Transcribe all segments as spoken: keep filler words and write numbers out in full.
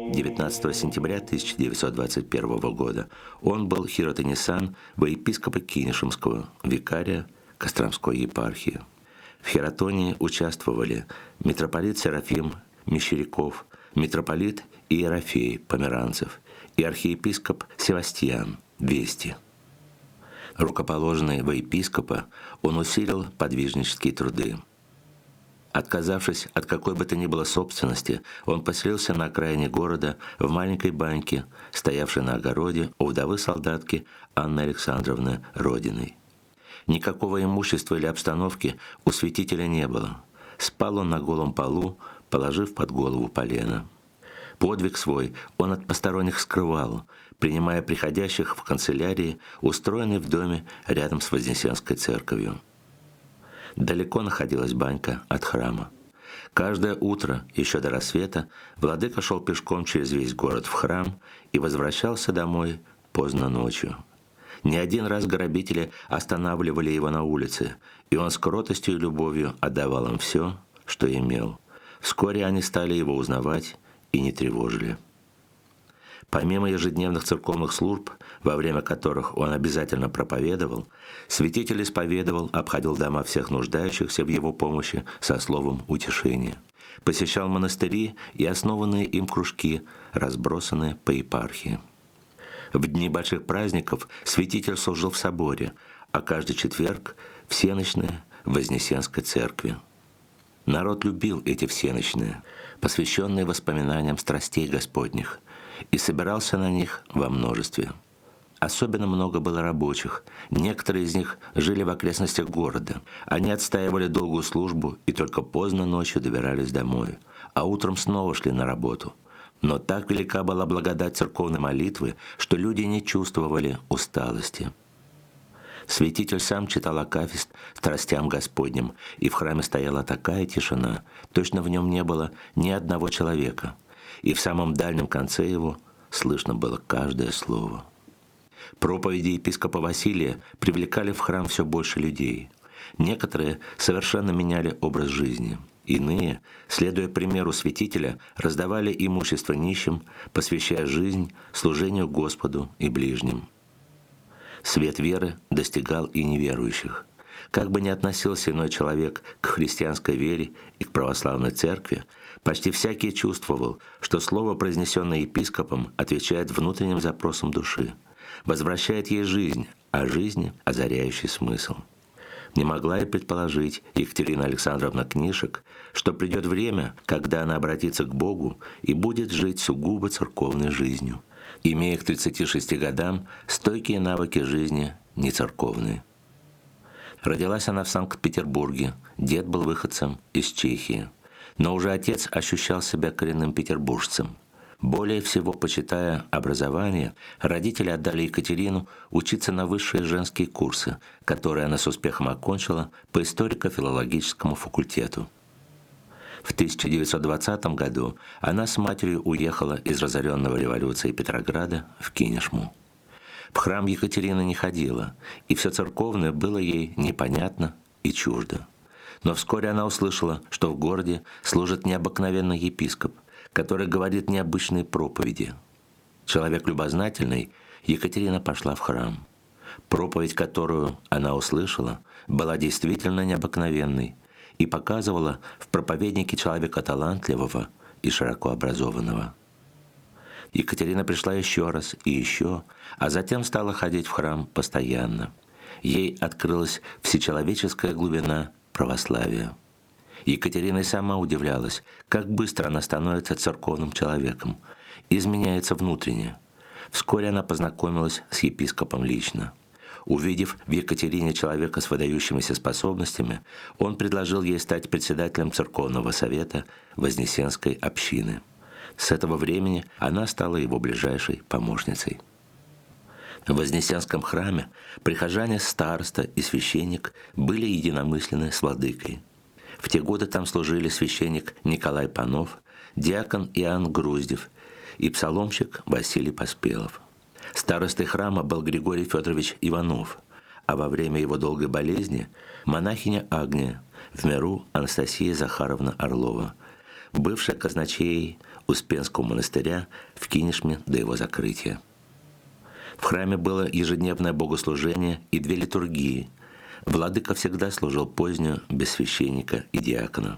девятнадцатого сентября тысяча девятьсот двадцать первого года он был хиротонесан во епископа Кинешемского, викария Костромской епархии. В хиротонии участвовали митрополит Серафим Мещеряков, митрополит Иерофей Померанцев и архиепископ Севастьян Вести. Рукоположенный во епископа, он усилил подвижнические труды. Отказавшись от какой бы то ни было собственности, он поселился на окраине города в маленькой баньке, стоявшей на огороде у вдовы-солдатки Анны Александровны Родиной. Никакого имущества или обстановки у святителя не было. Спал он на голом полу, положив под голову полено. Подвиг свой он от посторонних скрывал, принимая приходящих в канцелярии, устроенной в доме рядом с Вознесенской церковью. Далеко находилась банька от храма. Каждое утро, еще до рассвета, владыка шел пешком через весь город в храм и возвращался домой поздно ночью. Не один раз грабители останавливали его на улице, и он с кротостью и любовью отдавал им все, что имел. Вскоре они стали его узнавать и не тревожили. Помимо ежедневных церковных служб, во время которых он обязательно проповедовал, святитель исповедовал, обходил дома всех нуждающихся в его помощи со словом утешения. Посещал монастыри и основанные им кружки, разбросанные по епархии. В дни больших праздников святитель служил в соборе, а каждый четверг – в всенощной Вознесенской церкви. Народ любил эти всенощные, посвященные воспоминаниям страстей Господних, и собирался на них во множестве. Особенно много было рабочих. Некоторые из них жили в окрестностях города. Они отстаивали долгую службу и только поздно ночью добирались домой, а утром снова шли на работу. Но так велика была благодать церковной молитвы, что люди не чувствовали усталости. Святитель сам читал акафист страстям Господним, и в храме стояла такая тишина, точно в нем не было ни одного человека. И в самом дальнем конце его слышно было каждое слово. Проповеди епископа Василия привлекали в храм все больше людей. Некоторые совершенно меняли образ жизни. Иные, следуя примеру святителя, раздавали имущество нищим, посвящая жизнь служению Господу и ближним. Свет веры достигал и неверующих. Как бы ни относился иной человек к христианской вере и к православной церкви, почти всякий чувствовал, что слово, произнесенное епископом, отвечает внутренним запросам души, возвращает ей жизнь, а жизни – озаряющий смысл. Не могла и предположить Екатерина Александровна Книшек, что придет время, когда она обратится к Богу и будет жить сугубо церковной жизнью, имея к тридцати шести годам стойкие навыки жизни нецерковные. Родилась она в Санкт-Петербурге, дед был выходцем из Чехии. Но уже отец ощущал себя коренным петербуржцем. Более всего, почитая образование, родители отдали Екатерину учиться на высшие женские курсы, которые она с успехом окончила по историко-филологическому факультету. В тысяча девятьсот двадцатом году она с матерью уехала из разоренного революцией Петрограда в Кинешму. В храм Екатерина не ходила, и все церковное было ей непонятно и чуждо. Но вскоре она услышала, что в городе служит необыкновенный епископ, который говорит необычные проповеди. Человек любознательный, Екатерина пошла в храм. Проповедь, которую она услышала, была действительно необыкновенной и показывала в проповеднике человека талантливого и широко образованного. Екатерина пришла еще раз и еще, а затем стала ходить в храм постоянно. Ей открылась всечеловеческая глубина православия. Екатерина и сама удивлялась, как быстро она становится церковным человеком, изменяется внутренне. Вскоре она познакомилась с епископом лично. Увидев в Екатерине человека с выдающимися способностями, он предложил ей стать председателем церковного совета Вознесенской общины. С этого времени она стала его ближайшей помощницей. В Вознесенском храме прихожане, староста и священник были единомысленны с владыкой. В те годы там служили священник Николай Панов, диакон Иоанн Груздев и псаломщик Василий Поспелов. Старостой храма был Григорий Федорович Иванов, а во время его долгой болезни монахиня Агния, в миру Анастасия Захаровна Орлова, бывшая казначеей Успенского монастыря в Кинешме до его закрытия. В храме было ежедневное богослужение и две литургии. Владыка всегда служил позднюю без священника и диакона.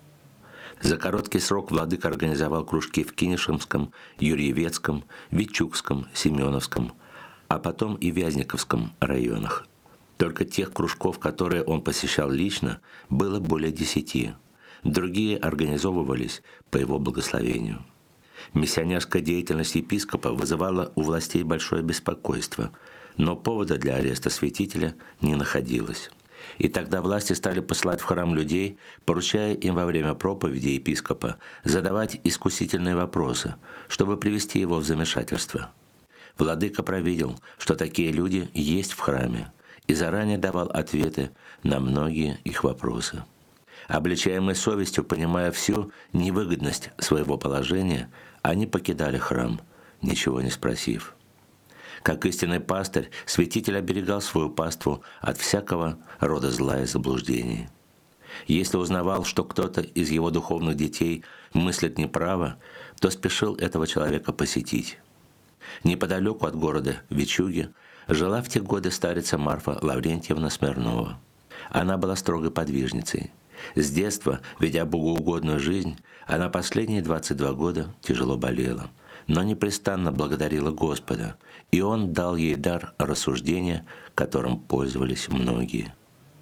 За короткий срок владыка организовал кружки в Кинешемском, Юрьевецком, Вичугском, Семеновском, а потом и Вязниковском районах. Только тех кружков, которые он посещал лично, было более десяти. Другие организовывались по его благословению. Миссионерская деятельность епископа вызывала у властей большое беспокойство, но повода для ареста святителя не находилось. И тогда власти стали посылать в храм людей, поручая им во время проповеди епископа задавать искусительные вопросы, чтобы привести его в замешательство. Владыка провидел, что такие люди есть в храме, и заранее давал ответы на многие их вопросы. Обличаемые совестью, понимая всю невыгодность своего положения, они покидали храм, ничего не спросив. Как истинный пастырь, святитель оберегал свою паству от всякого рода зла и заблуждений. Если узнавал, что кто-то из его духовных детей мыслит неправо, то спешил этого человека посетить. Неподалеку от города Вичуги жила в те годы старица Марфа Лаврентьевна Смирнова. Она была строгой подвижницей. С детства, ведя богоугодную жизнь, она последние двадцать два года тяжело болела, но непрестанно благодарила Господа, и Он дал ей дар рассуждения, которым пользовались многие.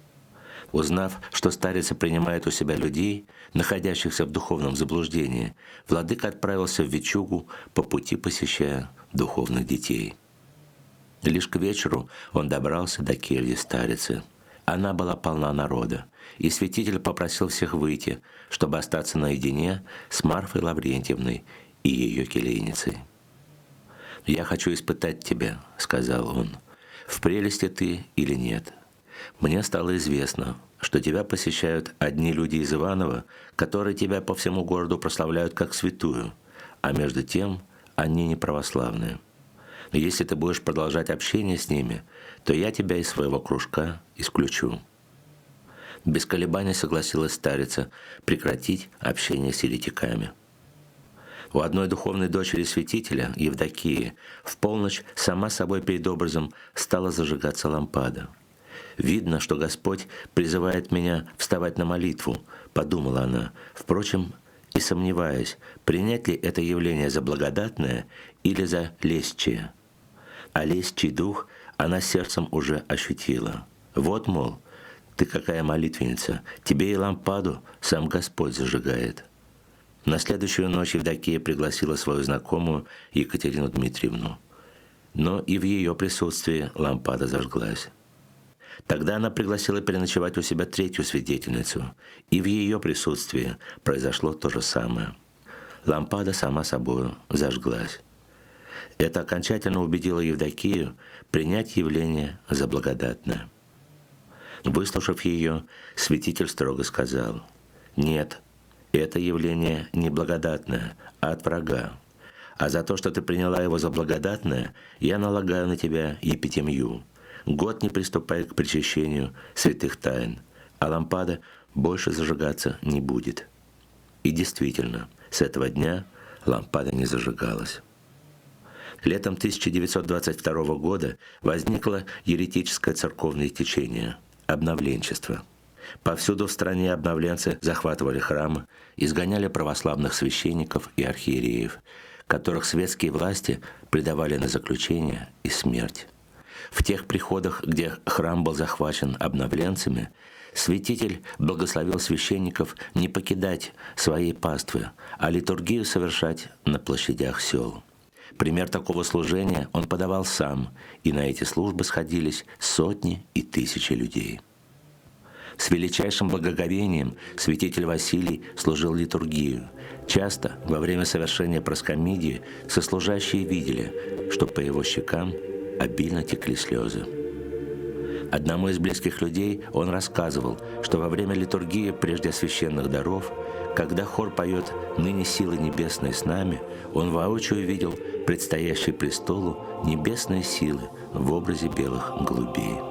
Узнав, что старица принимает у себя людей, находящихся в духовном заблуждении, владыка отправился в Вичугу, по пути посещая духовных детей. Лишь к вечеру он добрался до кельи старицы. Она была полна народа, и святитель попросил всех выйти, чтобы остаться наедине с Марфой Лаврентьевной и ее келейницей. «Я хочу испытать тебя», — сказал он, — «в прелести ты или нет. Мне стало известно, что тебя посещают одни люди из Иваново, которые тебя по всему городу прославляют как святую, а между тем они не православные. Если ты будешь продолжать общение с ними, то я тебя из своего кружка исключу». Без колебаний согласилась старица прекратить общение с еретиками. У одной духовной дочери святителя, Евдокии, в полночь сама собой перед образом стала зажигаться лампада. «Видно, что Господь призывает меня вставать на молитву», — подумала она, впрочем, и сомневаясь, принять ли это явление за благодатное или за лестчие. А лестчий дух она сердцем уже ощутила. Вот, мол, ты какая молитвенница, тебе и лампаду сам Господь зажигает. На следующую ночь Евдокия пригласила свою знакомую Екатерину Дмитриевну. Но и в ее присутствии лампада зажглась. Тогда она пригласила переночевать у себя третью свидетельницу, и в ее присутствии произошло то же самое. Лампада сама собою зажглась. Это окончательно убедило Евдокию принять явление за благодатное. Выслушав ее, святитель строго сказал: «Нет, это явление не благодатное, а от врага. А за то, что ты приняла его за благодатное, я налагаю на тебя епитемью. Год не приступай к причащению святых тайн, а лампада больше зажигаться не будет». И действительно, с этого дня лампада не зажигалась. Летом тысяча девятьсот двадцать второго года возникло еретическое церковное течение – обновленчество. Повсюду в стране обновленцы захватывали храмы, изгоняли православных священников и архиереев, которых светские власти предавали на заключение и смерть. В тех приходах, где храм был захвачен обновленцами, святитель благословил священников не покидать своей паствы, а литургию совершать на площадях сел. Пример такого служения он подавал сам, и на эти службы сходились сотни и тысячи людей. С величайшим благоговением святитель Василий служил литургию. Часто во время совершения проскомидии сослужащие видели, что по его щекам обильно текли слезы. Одному из близких людей он рассказывал, что во время литургии прежде священных даров, когда хор поет «Ныне силы небесные с нами», он воочию видел предстоящие престолу небесные силы в образе белых голубей.